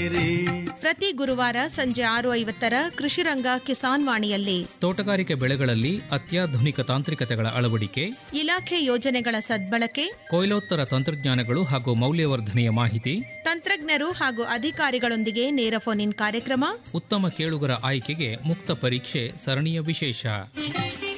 ಕೇರಿ. ಪ್ರತಿ ಗುರುವಾರ ಸಂಜೆ 6:50 ಕೃಷಿರಂಗ ಕಿಸಾನ್ ವಾಣಿಯಲ್ಲಿ ತೋಟಗಾರಿಕೆ ಬೆಳೆಗಳಲ್ಲಿ ಅತ್ಯಾಧುನಿಕ ತಾಂತ್ರಿಕತೆಗಳ ಅಳವಡಿಕೆ, ಇಲಾಖೆ ಯೋಜನೆಗಳ ಸದ್ಬಳಕೆ, ಕೊಯ್ಲೋತ್ತರ ತಂತ್ರಜ್ಞಾನಗಳು ಹಾಗೂ ಮೌಲ್ಯವರ್ಧನೆಯ ಮಾಹಿತಿ, ತಂತ್ರಜ್ಞರು ಹಾಗೂ ಅಧಿಕಾರಿಗಳೊಂದಿಗೆ ನೇರ ಫೋನ್ ಇನ್ ಕಾರ್ಯಕ್ರಮ, ಉತ್ತಮ ಕೇಳುಗರ ಆಯ್ಕೆಗೆ ಮುಕ್ತ ಪರೀಕ್ಷೆ ಸರಣಿಯ ವಿಶೇಷ.